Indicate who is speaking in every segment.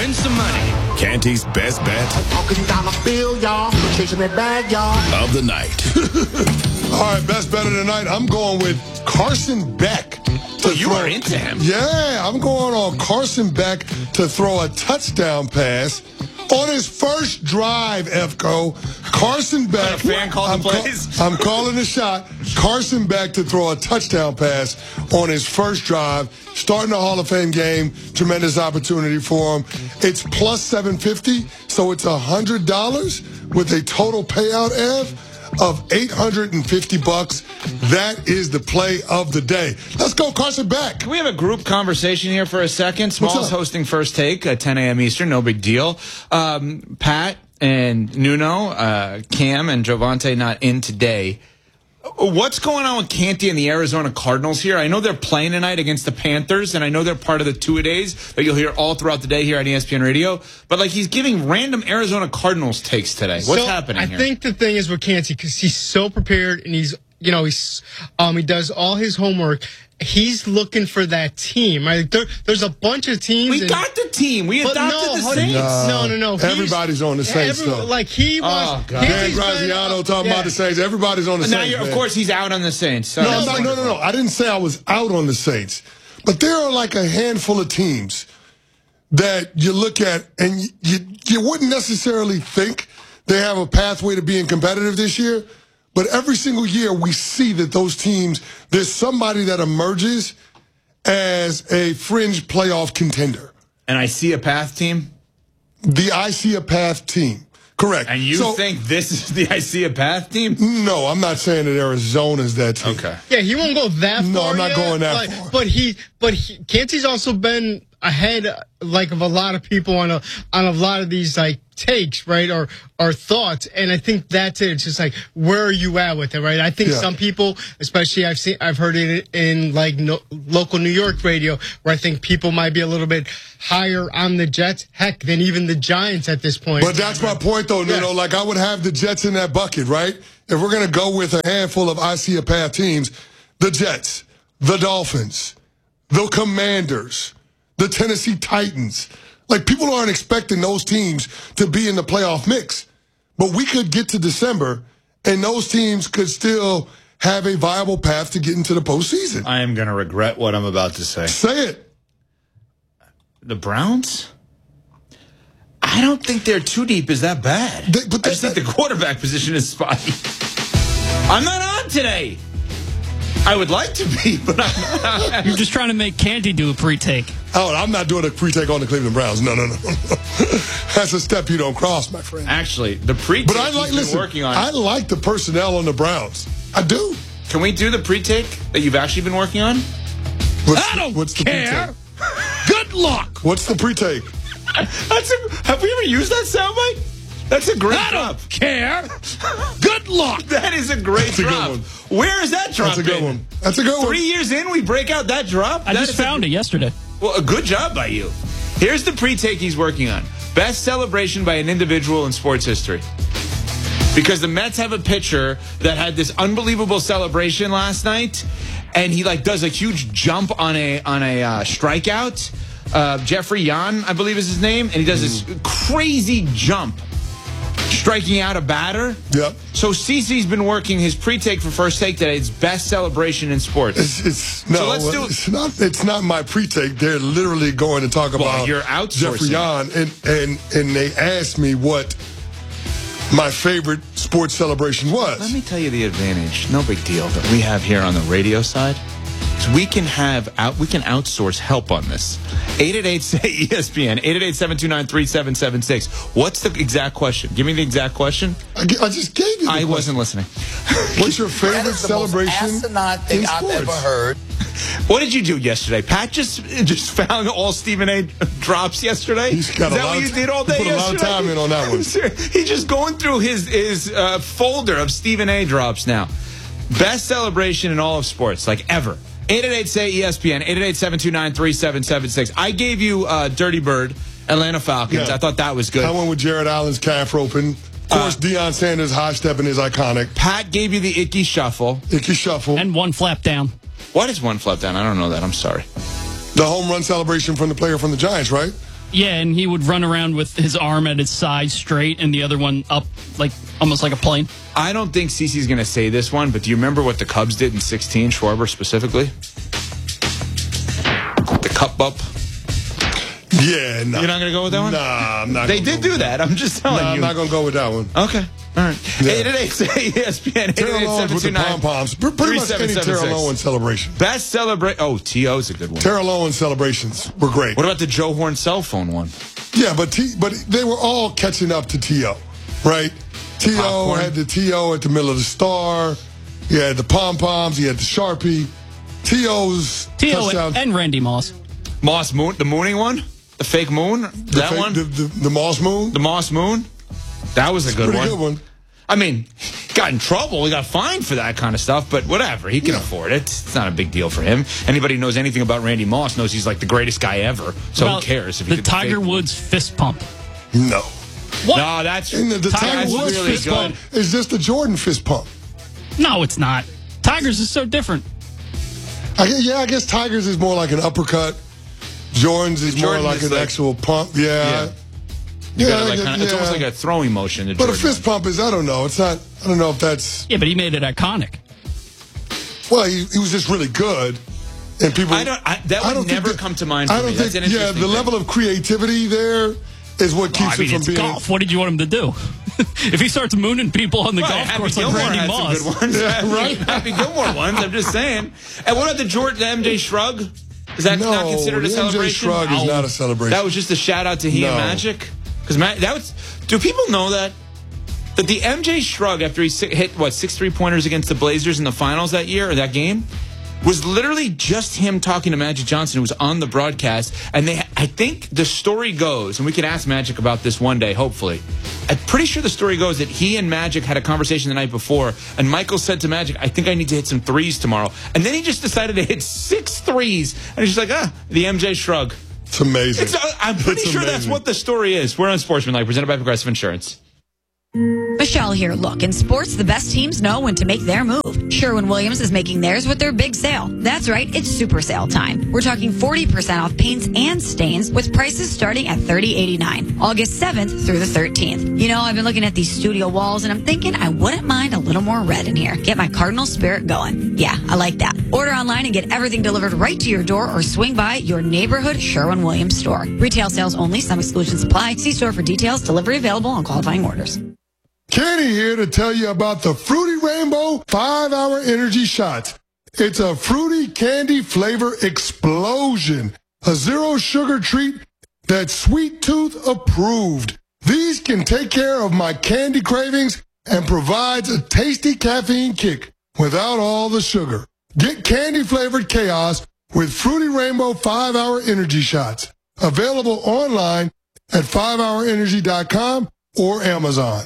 Speaker 1: win some money.
Speaker 2: Canty's best bet
Speaker 3: Talking dollar bill, y'all. Chasing that bag, y'all.
Speaker 2: of the night.
Speaker 4: All right, best bet of the night. I'm going with Carson Beck.
Speaker 1: You are into him.
Speaker 4: Yeah, I'm going on Carson Beck to throw a touchdown pass on his first drive, Efco. Carson Beck.
Speaker 1: A fan called the plays?
Speaker 4: I'm calling the shot. Carson Beck to throw a touchdown pass on his first drive. Starting a Hall of Fame game. Tremendous opportunity for him. It's plus 750, so it's $100 with a total payout, Ev, of $850. That is the play of the day. Let's go, Carson Beck.
Speaker 1: Can we have a group conversation here for a second? Small's hosting First Take at 10 a.m. Eastern. No big deal. Pat and Nuno, Cam and Jovante not in today. What's going on with Canty and the Arizona Cardinals here? I know they're playing tonight against the Panthers, and I know they're part of the two-a-days that you'll hear all throughout the day here on ESPN Radio. But, like, he's giving random Arizona Cardinals takes today. What's happening here?
Speaker 5: I think the thing is with Canty, because he's so prepared and he does all his homework. He's looking for that team. Right? There's a bunch of teams.
Speaker 1: We got the team. We adopted the Saints.
Speaker 5: No.
Speaker 4: Everybody's on the Saints, though.
Speaker 5: Like he was.
Speaker 4: Dan Graziano talking about the Saints. Everybody's on the Saints.
Speaker 1: Of course, he's out on the Saints. So
Speaker 4: No. I didn't say I was out on the Saints. But there are like a handful of teams that you look at and you wouldn't necessarily think they have a pathway to being competitive this year. But every single year we see that those teams, there's somebody that emerges as a fringe playoff contender.
Speaker 1: And I see a path team?
Speaker 4: The I see a path team. Correct.
Speaker 1: And you think this is the I see a path team?
Speaker 4: No, I'm not saying that Arizona's that team.
Speaker 1: Okay.
Speaker 5: Yeah, he won't go that far.
Speaker 4: No, I'm not going that far.
Speaker 5: But Canty's also been ahead like of a lot of people on a lot of these like takes, right, or thoughts, and I think that's it. It's just like, where are you at with it, right? I think some people, especially I've heard it in like local New York radio, where I think people might be a little bit higher on the Jets, heck, than even the Giants at this point.
Speaker 4: But that's my point, though, Nuno. Like, I would have the Jets in that bucket, right? If we're going to go with a handful of I see a path teams, the Jets, the Dolphins, the Commanders, the Tennessee Titans. Like, people aren't expecting those teams to be in the playoff mix. But we could get to December, and those teams could still have a viable path to get into the postseason.
Speaker 1: I am going to regret what I'm about to say.
Speaker 4: Say it.
Speaker 1: The Browns? I don't think they're too deep. Is that bad? I just think the quarterback position is spotty. I'm not on today. I would like to be, but I'm not.
Speaker 6: You're just trying to make Canty do a pre-take.
Speaker 4: Oh, I'm not doing a pre-take on the Cleveland Browns. No. That's a step you don't cross, my friend.
Speaker 1: Actually, the pre-take
Speaker 4: but
Speaker 1: he's been working on.
Speaker 4: I like the personnel on the Browns. I do.
Speaker 1: Can we do the pre-take that you've actually been working on?
Speaker 4: What's the
Speaker 6: care.
Speaker 4: pre-take?
Speaker 6: Good luck.
Speaker 4: What's the pre-take?
Speaker 1: Have we ever used that soundbite? That's a great drop.
Speaker 6: Care. Good luck.
Speaker 1: That is a great drop.
Speaker 4: Good one.
Speaker 1: Where is that drop?
Speaker 4: That's a good one. That's a good one.
Speaker 1: 3 years in, we break out that drop?
Speaker 6: I just found it yesterday.
Speaker 1: Well, a good job by you. Here's the pre-take he's working on. Best celebration by an individual in sports history. Because the Mets have a pitcher that had this unbelievable celebration last night, and he does a huge jump on a strikeout. Jeffrey Yan, I believe is his name, and he does this crazy jump, striking out a batter.
Speaker 4: Yep.
Speaker 1: So CeCe's been working his pre-take for First Take today. It's best celebration in sports.
Speaker 4: It's not my pre-take. They're literally going to talk about
Speaker 1: you're outsourcing.
Speaker 4: Jeffrey Yan, and they asked me what my favorite sports celebration was.
Speaker 1: Let me tell you the advantage, no big deal, that we have here on the radio side. So we can outsource help on this. 888-SAY-ESPN, 888-729-3776. What's the exact question? Give me the exact question.
Speaker 4: I just gave you the question.
Speaker 1: Wasn't listening.
Speaker 4: What's your favorite celebration
Speaker 7: thing
Speaker 4: in
Speaker 7: I've
Speaker 4: sports?
Speaker 7: ever heard.
Speaker 1: What did you do yesterday? Pat just found all Stephen A. drops yesterday?
Speaker 4: He's got
Speaker 1: Is that what you did all day
Speaker 4: yesterday? Put a lot of time in on that one.
Speaker 1: He's just going through his folder of Stephen A. drops now. Best celebration in all of sports, like ever. 888-SAY-ESPN, 888-729-3776. I gave you Dirty Bird, Atlanta Falcons.
Speaker 4: Yeah.
Speaker 1: I thought that was good.
Speaker 4: I went with Jared Allen's calf roping. Of course, Deion Sanders' high stepping is iconic.
Speaker 1: Pat gave you the Icky Shuffle.
Speaker 4: Icky Shuffle.
Speaker 6: And one flap down.
Speaker 1: What is one flap down? I don't know that. I'm sorry.
Speaker 4: The home run celebration from the player from the Giants, right?
Speaker 6: Yeah, and he would run around with his arm at his side straight and the other one up, like almost like a plane.
Speaker 1: I don't think CeCe's going to say this one, but do you remember what the Cubs did in 16, Schwarber specifically? The cup up.
Speaker 4: Yeah, no.
Speaker 1: You're not going to go with that one?
Speaker 4: Nah, I'm not.
Speaker 1: They did do that. I'm just telling you.
Speaker 4: I'm not going to go with that one.
Speaker 1: Okay. All right.
Speaker 4: Yeah.
Speaker 1: 888 ESPN.
Speaker 4: Terrell Owens with the pom-poms. Pretty much any Terrell Owens celebration.
Speaker 1: Best celebrate. Oh, T.O.'s a good one.
Speaker 4: Terrell Owens celebrations were great.
Speaker 1: What about the Joe Horn cell phone one?
Speaker 4: Yeah, but they were all catching up to T.O., right? T.O.
Speaker 1: Popcorn.
Speaker 4: had the T.O. at the middle of the star. He had the pom-poms. He had the Sharpie. T.O.'s
Speaker 6: T.O.
Speaker 4: touchdown.
Speaker 6: and Randy Moss.
Speaker 1: Moss Moon, the mooning one? The fake moon? That one?
Speaker 4: The Moss Moon?
Speaker 1: The Moss Moon? That was a good
Speaker 4: Pretty
Speaker 1: one.
Speaker 4: good one.
Speaker 1: I mean, he got in trouble. He got fined for that kind of stuff, but whatever. He can afford it. It's not a big deal for him. Anybody who knows anything about Randy Moss knows he's like the greatest guy ever. So who cares? If he
Speaker 6: the
Speaker 1: did the
Speaker 6: Tiger
Speaker 1: fake
Speaker 6: Woods fist pump.
Speaker 4: No.
Speaker 6: What?
Speaker 1: No, that's
Speaker 4: And the
Speaker 6: Tiger
Speaker 4: Tiger
Speaker 6: Woods
Speaker 4: Woods
Speaker 1: really
Speaker 4: fist
Speaker 1: good.
Speaker 4: pump is just the Jordan fist pump.
Speaker 6: No, it's not. Tiger's is so different.
Speaker 4: I guess Tiger's is more like an uppercut. Jordan's is more
Speaker 1: Jordan
Speaker 4: like
Speaker 1: is
Speaker 4: an
Speaker 1: like-
Speaker 4: actual pump. Yeah.
Speaker 1: You gotta, like,
Speaker 4: I
Speaker 1: kinda,
Speaker 4: guess-
Speaker 1: it's almost like a throwing motion.
Speaker 4: But a fist pump is, I don't know. It's not, I don't know if that's,
Speaker 6: Yeah, but he made it iconic.
Speaker 4: well, he was just really good. And people,
Speaker 1: that would
Speaker 4: think
Speaker 1: never come to mind for
Speaker 4: I don't
Speaker 1: me. That's
Speaker 4: think,
Speaker 1: an
Speaker 4: the
Speaker 1: interesting thing.
Speaker 4: level of creativity there is what keeps
Speaker 6: I mean,
Speaker 4: it from
Speaker 6: it's
Speaker 4: being.
Speaker 6: golf. What did you want him to do? If he starts mooning people on the
Speaker 1: Right,
Speaker 6: golf
Speaker 1: Happy
Speaker 6: course like
Speaker 1: Gilmore
Speaker 6: Randy
Speaker 1: had
Speaker 6: Moss.
Speaker 1: some good ones.
Speaker 4: Yeah, right.
Speaker 1: Happy Gilmore ones. I'm just saying. And what about the MJ Shrug? Is that
Speaker 4: No,
Speaker 1: not considered a
Speaker 4: the MJ
Speaker 1: celebration?
Speaker 4: Shrug is not a celebration.
Speaker 1: That was just a shout out to he and
Speaker 4: No.
Speaker 1: Magic. Because that was. Do people know that the MJ Shrug after he hit 6 3-pointers against the Blazers in the finals that year or that game was literally just him talking to Magic Johnson, who was on the broadcast. And I think the story goes, and we can ask Magic about this one day, hopefully. I'm pretty sure the story goes that he and Magic had a conversation the night before, and Michael said to Magic, I think I need to hit some threes tomorrow. And then he just decided to hit 6 threes. And he's just like, the MJ Shrug.
Speaker 4: It's amazing.
Speaker 1: I'm pretty
Speaker 4: It's
Speaker 1: sure that's
Speaker 4: amazing.
Speaker 1: what the story is. We're on Sportsmanlike, presented by Progressive Insurance.
Speaker 7: Michelle here. Look, in sports, the best teams know when to make their move. Sherwin-Williams is making theirs with their big sale. That's right, it's super sale time. We're talking 40% off paints and stains with prices starting at $30.89. August 7th through the 13th. You know, I've been looking at these studio walls and I'm thinking I wouldn't mind a little more red in here. Get my Cardinal spirit going. Yeah, I like that. Order online and get everything delivered right to your door or swing by your neighborhood Sherwin-Williams store. Retail sales only. Some exclusions apply. See store for details. Delivery available on qualifying orders.
Speaker 4: Kenny here to tell you about the Fruity Rainbow 5-Hour Energy Shots. It's a fruity candy flavor explosion. A zero sugar treat that's Sweet Tooth approved. These can take care of my candy cravings and provides a tasty caffeine kick without all the sugar. Get candy flavored chaos with Fruity Rainbow 5-Hour Energy Shots. Available online at 5hourenergy.com or Amazon.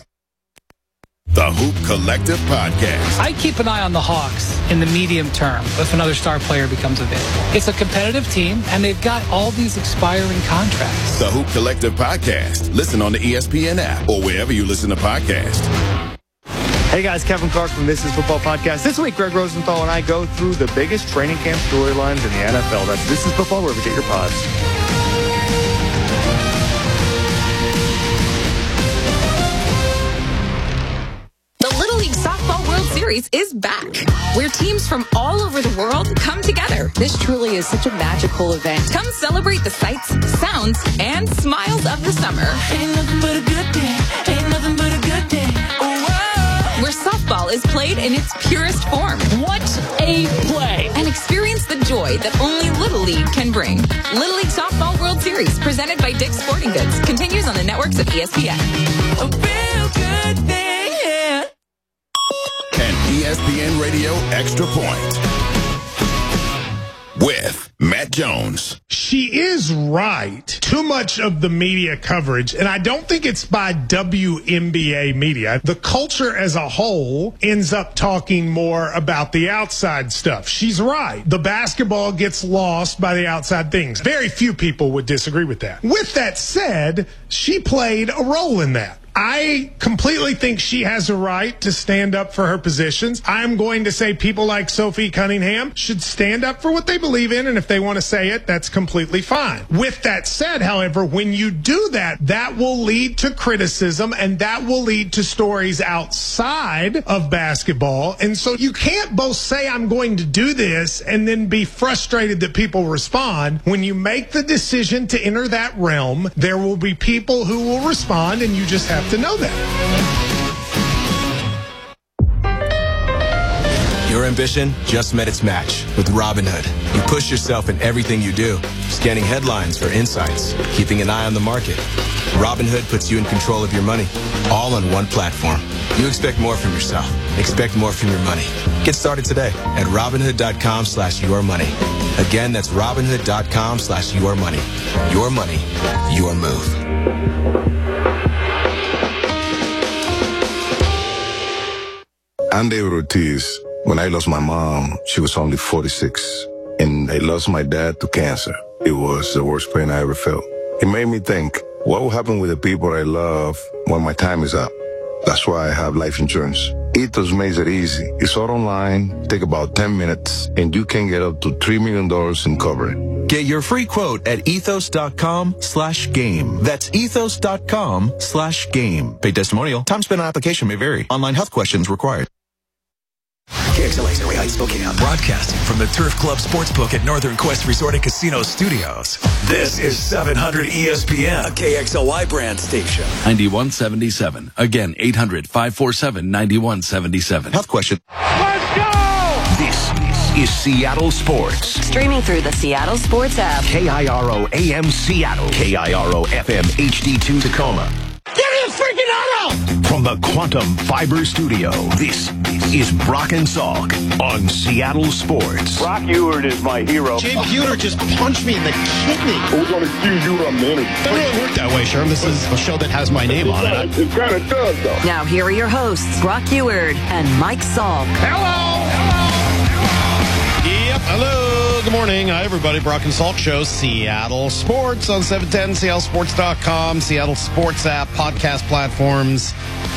Speaker 2: The Hoop Collective Podcast.
Speaker 8: I keep an eye on the Hawks in the medium term if another star player becomes available. It's a competitive team, and they've got all these expiring contracts.
Speaker 2: The Hoop Collective Podcast. Listen on the ESPN app or wherever you listen to podcasts.
Speaker 9: Hey guys, Kevin Clark from This Is Football Podcast. This week, Greg Rosenthal and I go through the biggest training camp storylines in the NFL. That's This Is Football, wherever you get your pods.
Speaker 10: Series is back, where teams from all over the world come together. This truly is such a magical event. Come celebrate the sights, sounds, and smiles of the summer. Ain't nothing but a good day. Ain't nothing but a good day. Whoa. Where softball is played in its purest form.
Speaker 6: What a play!
Speaker 10: And experience the joy that only Little League can bring. Little League Softball World Series, presented by Dick's Sporting Goods, continues on the networks of ESPN. A real good thing, yeah.
Speaker 2: And ESPN Radio Extra Point with Matt Jones.
Speaker 11: She is right. Too much of the media coverage, and I don't think it's by WNBA media. The culture as a whole ends up talking more about the outside stuff. She's right. The basketball gets lost by the outside things. Very few people would disagree with that. With that said, she played a role in that. I completely think she has a right to stand up for her positions. I'm going to say people like Sophie Cunningham should stand up for what they believe in, and if they want to say it, that's completely fine. With that said, however, when you do that, that will lead to criticism, and that will lead to stories outside of basketball. And so you can't both say, I'm going to do this, and then be frustrated that people respond. When you make the decision to enter that realm, there will be people who will respond, and you just have to know that.
Speaker 12: Your ambition just met its match with Robinhood. You push yourself in everything you do, scanning headlines for insights, keeping an eye on the market. Robinhood puts you in control of your money, all on one platform. You expect more from yourself. Expect more from your money. Get started today at Robinhood.com/yourmoney. Again, that's Robinhood.com/yourmoney. Your money, your move.
Speaker 13: I'm David Ortiz. When I lost my mom, she was only 46. And I lost my dad to cancer. It was the worst pain I ever felt. It made me think, what will happen with the people I love when my time is up? That's why I have life insurance. Ethos makes it easy. It's all online, take about 10 minutes, and you can get up to $3 million in coverage.
Speaker 14: Get your free quote at ethos.com/game. That's ethos.com/game. Paid testimonial. Time spent on application may vary. Online health questions required.
Speaker 15: KXLA's Ray Heights, Spokane, broadcasting from the Turf Club Sportsbook at Northern Quest Resort and Casino Studios. This is 700 ESPN, a KXLY brand station.
Speaker 16: 9177. Again, 800-547-9177.
Speaker 14: Health question.
Speaker 15: Let's go!
Speaker 17: This is Seattle Sports.
Speaker 18: Streaming through the Seattle Sports app.
Speaker 17: KIRO AM Seattle. KIRO FM HD2 Tacoma.
Speaker 18: Give me a freaking auto!
Speaker 17: From the Quantum Fiber Studio, this is Brock and Salk on Seattle Sports.
Speaker 19: Brock Ewert is my hero.
Speaker 20: Jay Buhner just punched me in the kidney.
Speaker 19: We're going to accuse you of a minute.
Speaker 20: Doesn't really work that way, Sherm. This is a show that has my name on it.
Speaker 19: It kind of does, though.
Speaker 18: Now here are your hosts, Brock Ewert and Mike Salk.
Speaker 20: Hello! Yep, hello. Good morning. Hi, everybody. Brock and Salk Show, Seattle Sports on 710, seattlesports.com, Seattle Sports app, podcast platforms,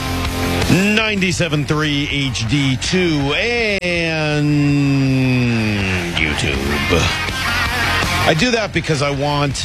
Speaker 20: 97.3 HD2, and YouTube. I do that because I want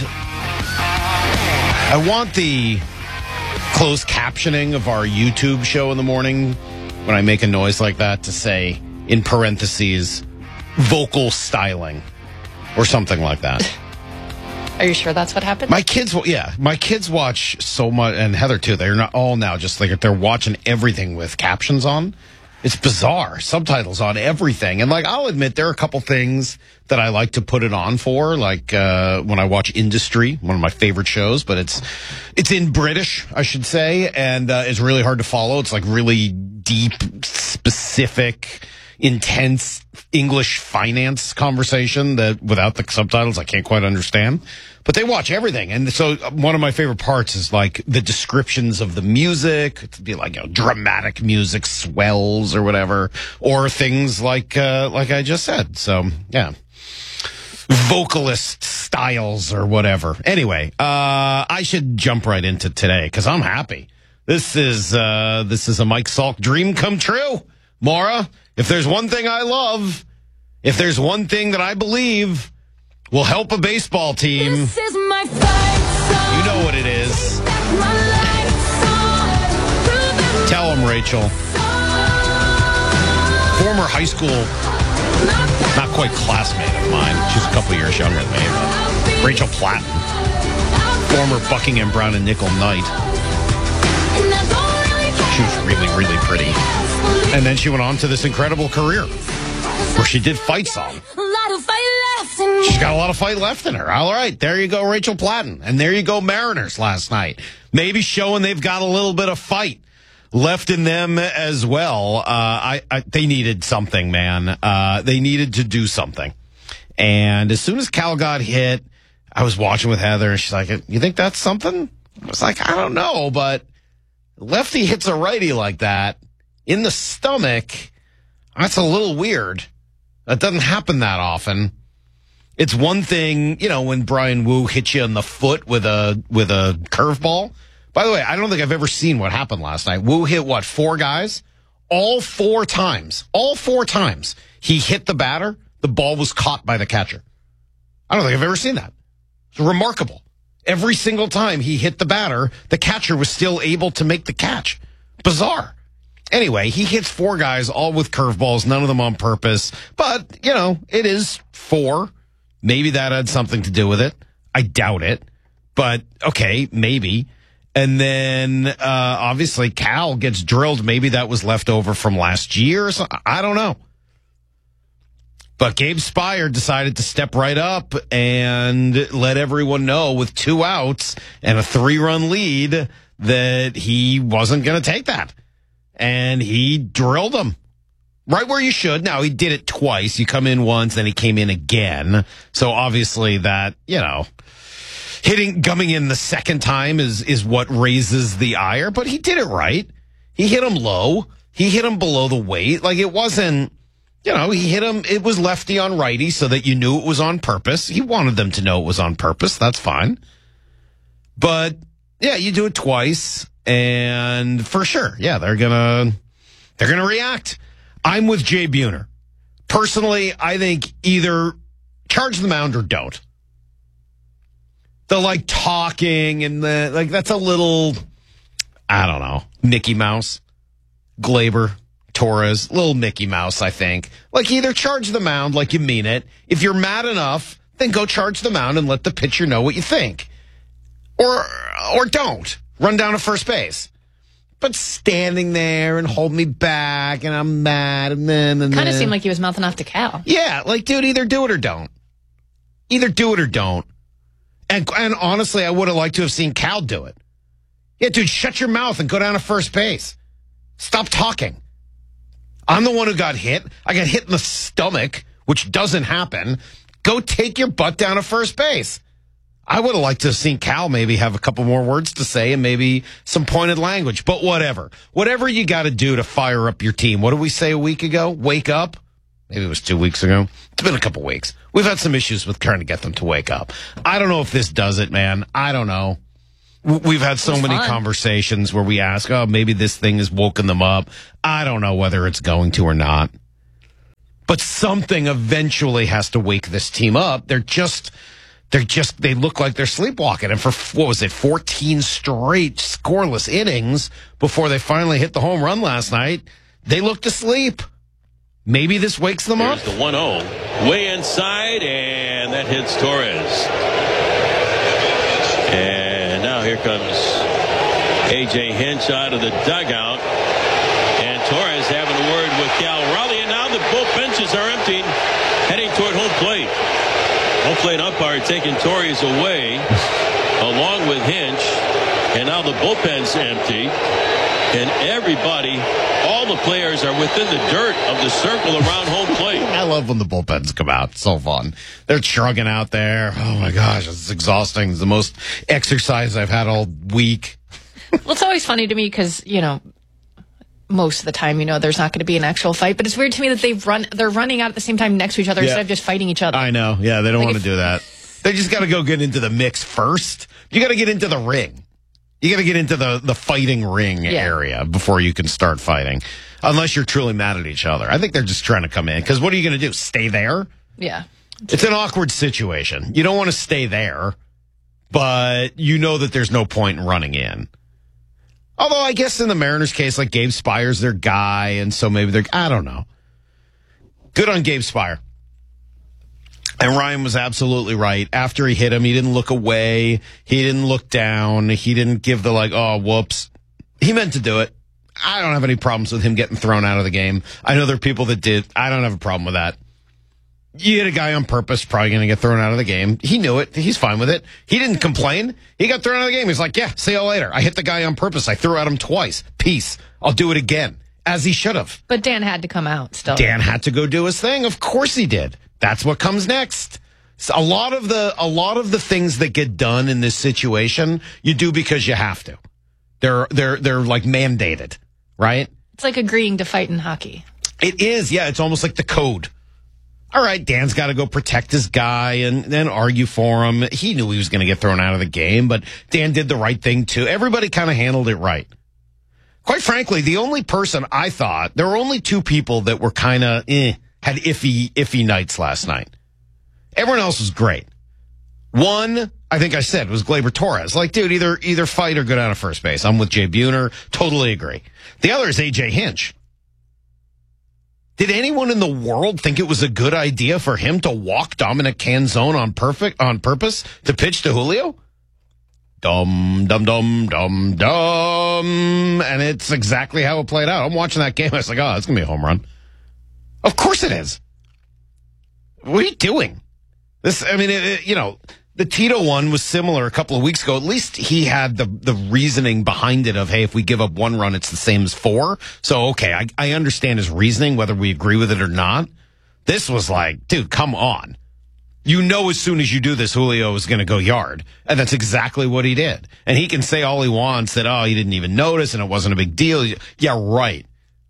Speaker 20: the closed captioning of our YouTube show in the morning when I make a noise like that to say, in parentheses, vocal styling or something like that.
Speaker 21: Are you sure that's what happened?
Speaker 20: My kids watch so much, and Heather too. They're not all now just like they're watching everything with captions on. It's bizarre. Subtitles on everything. And like, I'll admit there are a couple things that I like to put it on for, like when I watch Industry, one of my favorite shows, but it's in British, I should say, and it's really hard to follow. It's like really deep, specific, intense English finance conversation that without the subtitles I can't quite understand. But they watch everything. And so one of my favorite parts is like the descriptions of the music. It'd be like, dramatic music swells or whatever, or things like I just said. So yeah. Vocalist styles or whatever. Anyway, I should jump right into today because I'm happy. This is a Mike Salk dream come true. Maura, if there's one thing I love, if there's one thing that I believe will help a baseball team, this is my fight song. You know what it is. Tell him, Rachel. Former high school, not quite classmate of mine. She's a couple years younger than me, but Rachel Platten, former Buckingham Brown and Nickel Knight. She was really, really pretty. And then she went on to this incredible career where she did fight song. She's got a lot of fight left in her. All right, there you go, Rachel Platten. And there you go, Mariners last night. Maybe showing they've got a little bit of fight left in them as well. They needed something, man. They needed to do something. And as soon as Cal got hit, I was watching with Heather, and she's like, you think that's something? I was like, I don't know, but lefty hits a righty like that in the stomach, that's a little weird. That doesn't happen that often. It's one thing, when Brian Wu hits you in the foot with a curveball, By the way, I don't think I've ever seen what happened last night. Wu hit, 4 guys? All 4 times. All 4 times he hit the batter, the ball was caught by the catcher. I don't think I've ever seen that. It's remarkable. Every single time he hit the batter, the catcher was still able to make the catch. Bizarre. Anyway, he hits 4 guys, all with curveballs, none of them on purpose. But, it is 4. Maybe that had something to do with it. I doubt it. But, okay, maybe. And then, obviously, Cal gets drilled. Maybe that was left over from last year or something. I don't know. But Gabe Spire decided to step right up and let everyone know with 2 outs and a 3-run lead that he wasn't going to take that. And he drilled them right where you should. Now, he did it twice. You come in once, then he came in again. So obviously that, coming in the second time is what raises the ire, but he did it right. He hit him low. He hit him below the weight. Like, it wasn't, he hit him, it was lefty on righty so that you knew it was on purpose. He wanted them to know it was on purpose. That's fine. But, yeah, you do it twice, and for sure, yeah, they're gonna react. I'm with Jay Buhner. Personally, I think either charge the mound or don't. The talking and that's a little, I don't know, Mickey Mouse, Glaber, Torres, little Mickey Mouse, I think. Either charge the mound like you mean it. If you're mad enough, then go charge the mound and let the pitcher know what you think. Or don't. Run down to first base. But standing there and hold me back and I'm mad and then.
Speaker 21: Kind of seemed like he was mouthing off to Cal.
Speaker 20: Yeah, dude, either do it or don't. Either do it or don't. And honestly, I would have liked to have seen Cal do it. Yeah, dude, shut your mouth and go down to first base. Stop talking. I'm the one who got hit. I got hit in the stomach, which doesn't happen. Go take your butt down to first base. I would have liked to have seen Cal maybe have a couple more words to say and maybe some pointed language, but whatever. Whatever you got to do to fire up your team. What did we say a week ago? Wake up? Maybe it was 2 weeks ago. It's been a couple weeks. We've had some issues with trying to get them to wake up. I don't know if this does it, man. I don't know. We've had so many conversations where we ask, maybe this thing has woken them up. I don't know whether it's going to or not. But something eventually has to wake this team up. They look like they're sleepwalking. And for, 14 straight scoreless innings before they finally hit the home run last night, they looked asleep. Maybe this wakes them up.
Speaker 3: There's the 1-0. Way inside, and that hits Torres. And now here comes A.J. Hinch out of the dugout. And Torres having a word with Cal Raleigh. And now the both benches are empty, heading toward home plate. Home plate umpire taking Torres away, along with Hinch. And now the bullpen's empty. And everybody, all the players are within the dirt of the circle around home plate.
Speaker 20: I love when the bullpens come out. It's so fun. They're shrugging out there. Oh, my gosh, it's exhausting. It's the most exercise I've had all week.
Speaker 21: Well, it's always funny to me because, most of the time, there's not going to be an actual fight. But it's weird to me that they're running out at the same time next to each other instead of just fighting each other.
Speaker 20: I know. Yeah, they don't want to do that. They just got to go get into the mix first. You got to get into the ring. You got to get into the fighting ring area before you can start fighting, unless you're truly mad at each other. I think they're just trying to come in because what are you going to do? Stay there?
Speaker 21: Yeah.
Speaker 20: It's an awkward situation. You don't want to stay there, but you know that there's no point in running in. Although I guess in the Mariners case, Gabe Spire's their guy, and so maybe I don't know. Good on Gabe Spire. And Ryan was absolutely right. After he hit him, he didn't look away. He didn't look down. He didn't give the whoops. He meant to do it. I don't have any problems with him getting thrown out of the game. I know there are people that did. I don't have a problem with that. You hit a guy on purpose, probably going to get thrown out of the game. He knew it. He's fine with it. He didn't complain. He got thrown out of the game. He's like, yeah, see you later. I hit the guy on purpose. I threw at him twice. Peace. I'll do it again. As he should have.
Speaker 21: But Dan had to come out still.
Speaker 20: Dan had to go do his thing. Of course he did. That's what comes next. So a lot of the things that get done in this situation, you do because you have to. They're mandated, right?
Speaker 21: It's like agreeing to fight in hockey.
Speaker 20: It is, yeah. It's almost like the code. all right, Dan's got to go protect his guy and then argue for him. He knew he was going to get thrown out of the game, but Dan did the right thing too. Everybody kind of handled it right. Quite frankly, the only person I thought, there were only two people that were kind of had iffy nights last night. Everyone else was great. One, I think I said, was Gleyber Torres. Like, dude, either fight or go down to first base. I'm with Jay Buhner. Totally agree. The other is AJ Hinch. Did anyone in the world think it was a good idea for him to walk Dominic Canzone on purpose to pitch to Julio? Dum, dum, dum, dum, dum. And it's exactly how it played out. I'm watching that game. I was like, oh, it's going to be a home run. Of course it is. What are you doing? The Tito one was similar a couple of weeks ago. At least he had the reasoning behind it of, hey, if we give up 1 run, it's the same as 4. So, okay, I understand his reasoning, whether we agree with it or not. This was like, dude, come on. You know, as soon as you do this, Julio is going to go yard. And that's exactly what he did. And he can say all he wants that, oh, he didn't even notice and it wasn't a big deal. Yeah, right.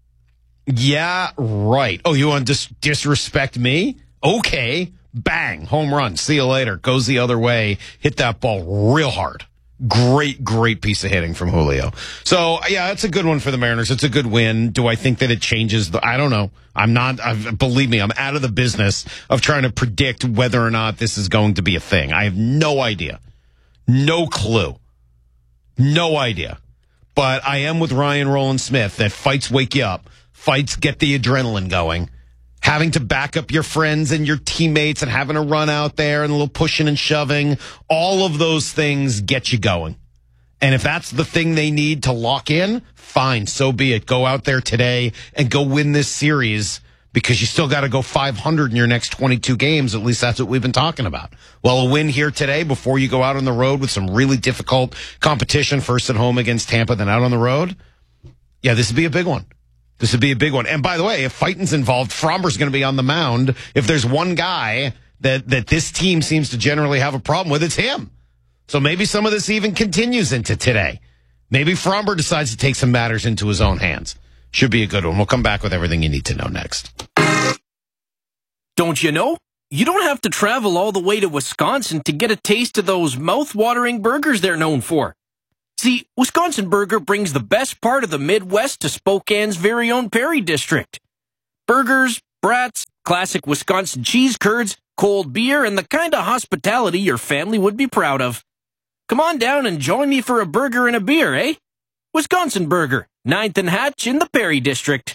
Speaker 20: Yeah, right. Oh, you want to disrespect me? Okay. Bang, home run. See you later. Goes the other way. Hit that ball real hard. Great piece of hitting from Julio. So, yeah, it's a good one for the Mariners. It's a good win. Do I think that it changes? I don't know. Believe me, I'm out of the business of trying to predict whether or not this is going to be a thing. I have no idea. No clue. No idea. But I am with Ryan Roland Smith that fights wake you up. Fights get the adrenaline going. Having to back up your friends and your teammates and having to run out there and a little pushing and shoving, all of those things get you going. And if that's the thing they need to lock in, fine, so be it. Go out there today and go win this series because you still got to go 500 in your next 22 games. At least that's what we've been talking about. Well, a win here today before you go out on the road with some really difficult competition, first at home against Tampa, then out on the road. Yeah, this would be a big one. This would be a big one. And by the way, if fighting's involved, Fromber's going to be on the mound. If there's one guy that this team seems to generally have a problem with, it's him. So maybe some of this even continues into today. Maybe Fromber decides to take some matters into his own hands. Should be a good one. We'll come back with everything you need to know next.
Speaker 5: Don't you know? You don't have to travel all the way to Wisconsin to get a taste of those mouth-watering burgers they're known for. See, Wisconsin Burger brings the best part of the Midwest to Spokane's very own Perry District. Burgers, brats, classic Wisconsin cheese curds, cold beer, and the kind of hospitality your family would be proud of. Come on down and join me for a burger and a beer, eh? Wisconsin Burger, 9th and Hatch in the Perry District.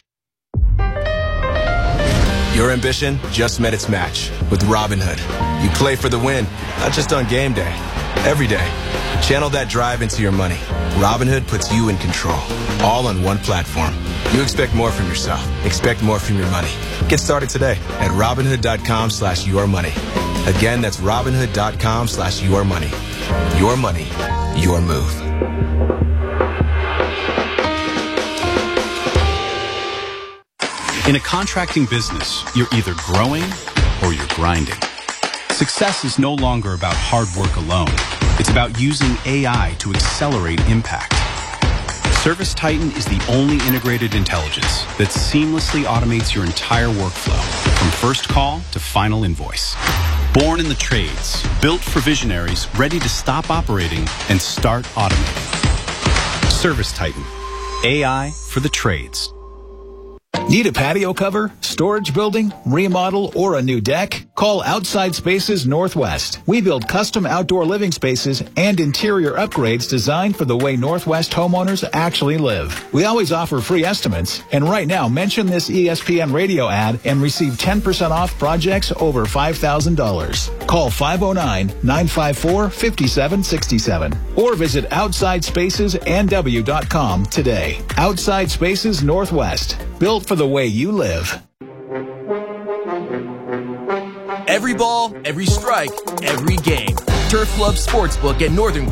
Speaker 12: Your ambition just met its match with Robinhood. You play for the win, not just on game day, every day. Channel that drive into your money. Robinhood puts you in control, all on one platform. You expect more from yourself. Expect more from your money. Get started today at Robinhood.com/yourmoney. Again, that's Robinhood.com/yourmoney. Your money, your move.
Speaker 22: In a contracting business, you're either growing or you're grinding. Success is no longer about hard work alone. It's about using AI to accelerate impact. ServiceTitan is the only integrated intelligence that seamlessly automates your entire workflow, from first call to final invoice. Born in the trades, built for visionaries ready to stop operating and start automating. ServiceTitan, AI for the trades.
Speaker 23: Need a patio cover, storage building, remodel, or a new deck? Call Outside Spaces Northwest. We build custom outdoor living spaces and interior upgrades designed for the way Northwest homeowners actually live. We always offer free estimates, and right now mention this ESPN radio ad and receive 10% off projects over $5,000. Call 509-954-5767 or visit OutsideSpacesNW.com today. Outside Spaces Northwest. Built for the way you live.
Speaker 24: Every ball, every strike, every game. Turf Club Sportsbook at Northern